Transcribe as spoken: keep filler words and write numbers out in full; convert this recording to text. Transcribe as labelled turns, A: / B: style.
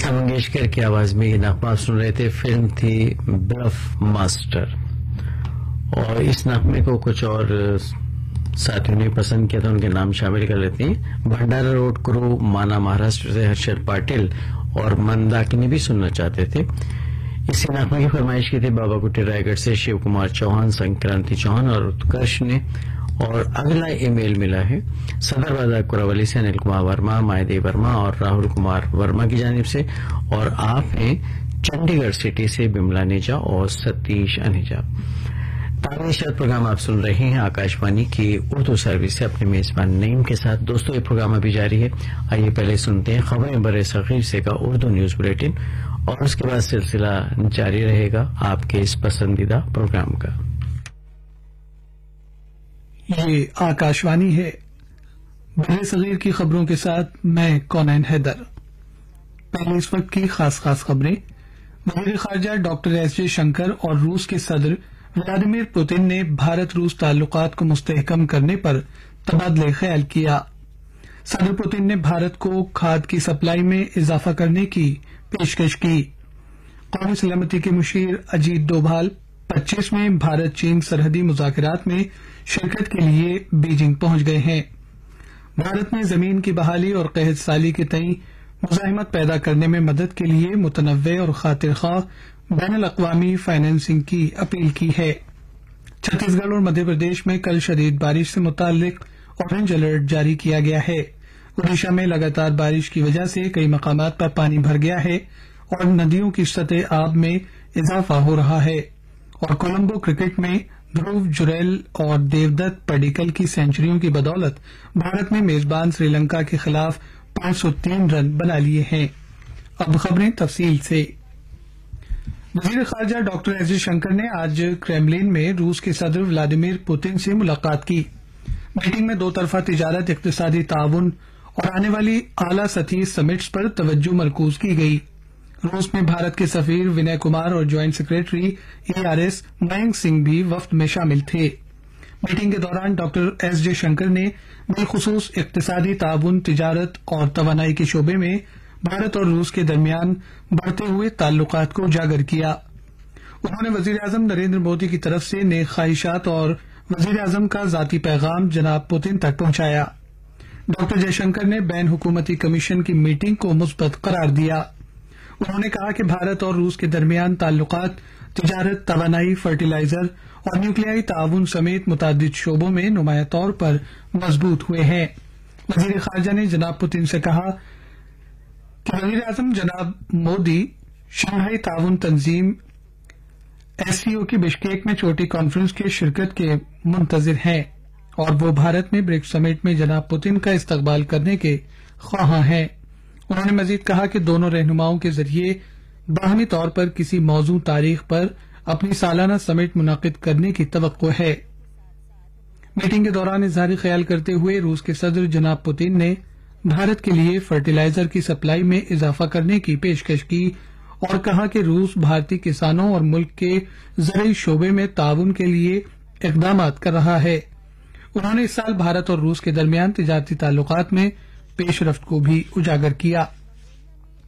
A: لتا منگیشکر کی آواز میں یہ نغمہ سن رہے تھے. فلم تھی بلف ماسٹر، اور اس نغمے کو کچھ اور ساتھیوں نے پسند کیا تھا، ان کے نام شامل کر لیتے ہیں. بھنڈارا روڈ کرو مانا مہاراشٹر سے ہرشد پاٹل اور منداکنی بھی سننا چاہتے تھے. اسی نغمے کی فرمائش کی تھی بابا کٹی رائے گڑھ سے شیو کمار چوہان، سنکرانتی چوہان اور اتکرش نے. اور اگلا ای میل ملا ہے صدر بازار کوراولی سے انل کمار ورما، مائدی ورما اور راہل کمار ورما کی جانب سے، اور آپ ہیں چنڈی گڑھ سٹی سے بملا نیجا اور ستیش انیجا. تعمیشات پروگرام آپ سن رہے ہیں آکاشوانی کی اردو سروس سے اپنے میزبان نعیم کے ساتھ. دوستوں یہ پروگرام ابھی جاری ہے. آئیے پہلے سنتے ہیں خبریں بر صغیر سے کا اردو نیوز بلیٹن، اور اس کے بعد سلسلہ جاری رہے گا آپ کے اس پسندیدہ پروگرام کا.
B: یہ آکاشوانی ہے. بر صغیر کی خبروں کے ساتھ میں کونین حیدر. پہلے اس وقت کی خاص خاص خبریں. وزیر خارجہ ڈاکٹر ایس جے شنکر اور روس کے صدر ولادیمیر پوتن نے بھارت روس تعلقات کو مستحکم کرنے پر تبادلہ خیال کیا. صدر پوتن نے بھارت کو کھاد کی سپلائی میں اضافہ کرنے کی پیشکش کی. قومی سلامتی کے مشیر اجیت ڈوبھال پچیس میں بھارت چین سرحدی مذاکرات میں شرکت کے لیے بیجنگ پہنچ گئے ہیں. بھارت نے زمین کی بحالی اور قحط سالی کے تئیں مزاحمت پیدا کرنے میں مدد کے لیے متنوع اور خاطر خواہ بین الاقوامی فائنینسنگ کی اپیل کی ہے. چھتیس گڑھ اور مدھیہ پردیش میں کل شدید بارش سے متعلق اورنج الرٹ جاری کیا گیا ہے. اڈیشہ میں لگاتار بارش کی وجہ سے کئی مقامات پر پانی بھر گیا ہے اور ندیوں کی سطح آب میں اضافہ ہو رہا ہے. اور کولمبو کرکٹ میں دھرو جوریل اور دیودت پڈیکل کی سینچریوں کی بدولت بھارت نے میزبان سری لنکا کے خلاف پانچ سو تین رن بنا لیے ہیں. اب خبریں تفصیل سے. وزیر خارجہ ڈاکٹر ایس جے شنکر نے آج کریملین میں روس کے صدر ولادیمیر پوتن سے ملاقات کی. میٹنگ میں دو طرفہ تجارت، اقتصادی تعاون اور آنے والی اعلی سطحی سمٹس پر توجہ مرکوز کی گئی. روس میں بھارت کے سفیر ونے کمار اور joint secretary E R S manic Singh بھی وفد میں شامل تھے. میٹنگ کے دوران ڈاکٹر ایس جے شنکر نے بالخصوص اقتصادی تعاون، تجارت اور توانائی کے شعبے میں بھارت اور روس کے درمیان بڑھتے ہوئے تعلقات کو اجاگر کیا. انہوں نے وزیر اعظم نریندر مودی کی طرف سے نیک خواہشات اور وزیر اعظم کا ذاتی پیغام جناب پوتن تک پہنچایا. ڈاکٹر جے شنکر نے بین حکومتی کمیشن کی میٹنگ کو مثبت قرار دیا. انہوں نے کہا کہ بھارت اور روس کے درمیان تعلقات تجارت، توانائی، فرٹیلائزر اور نیوکلیائی تعاون سمیت متعدد شعبوں میں نمایاں طور پر مضبوط ہوئے ہیں. وزیر خارجہ نے جناب پوتن سے کہا کہ وزیر اعظم جناب مودی شنگھائی تعاون تنظیم ایس سی او کی بشکیک میں چھوٹی کانفرنس کی شرکت کے منتظر ہیں اور وہ بھارت میں برکس سمٹ میں جناب پوتن کا استقبال کرنے کے خواہاں ہیں. انہوں نے مزید کہا کہ دونوں رہنماؤں کے ذریعے باہمی طور پر کسی موزوں تاریخ پر اپنی سالانہ سمٹ منعقد کرنے کی توقع ہے. میٹنگ کے دوران اظہار خیال کرتے ہوئے روس کے صدر جناب پوتن نے بھارت کے لیے فرٹیلائزر کی سپلائی میں اضافہ کرنے کی پیشکش کی اور کہا کہ روس بھارتی کسانوں اور ملک کے زرعی شعبے میں تعاون کے لیے اقدامات کر رہا ہے. انہوں نے اس سال بھارت اور روس کے درمیان تجارتی تعلقات میں پیش رفت کو بھی اجاگر کیا.